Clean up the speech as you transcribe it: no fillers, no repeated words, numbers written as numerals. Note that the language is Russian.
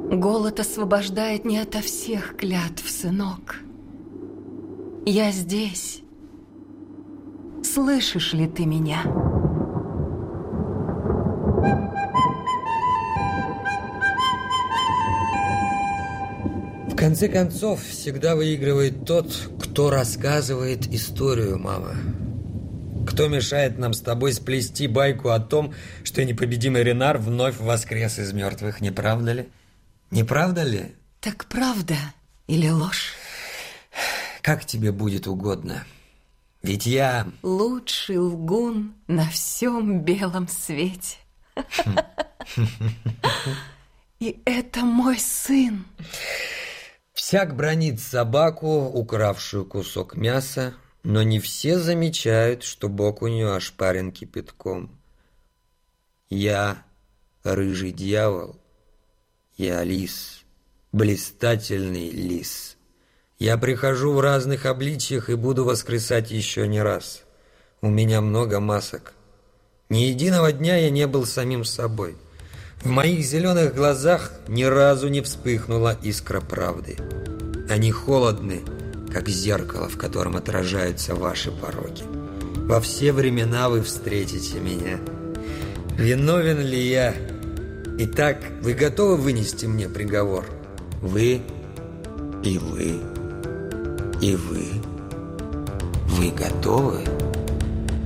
Голод освобождает не ото всех клятв, сынок. Я здесь. Слышишь ли ты меня? В конце концов, всегда выигрывает тот, кто рассказывает историю, мама. Кто мешает нам с тобой сплести байку о том, что непобедимый Ренар вновь воскрес из мертвых, не правда ли? Не правда ли? Так правда или ложь? Как тебе будет угодно. Ведь я... Лучший лгун на всем белом свете. И это мой сын. Всяк бранит собаку, укравшую кусок мяса, но не все замечают, что бок у нее ошпарен кипятком. Я рыжий дьявол, я лис, блистательный лис. Я прихожу в разных обличьях и буду воскресать еще не раз. У меня много масок. Ни единого дня я не был самим собой. В моих зеленых глазах ни разу не вспыхнула искра правды. Они холодны, как зеркало, в котором отражаются ваши пороки. Во все времена вы встретите меня. Виновен ли я? Итак, вы готовы вынести мне приговор? Вы и вы и вы. Вы готовы?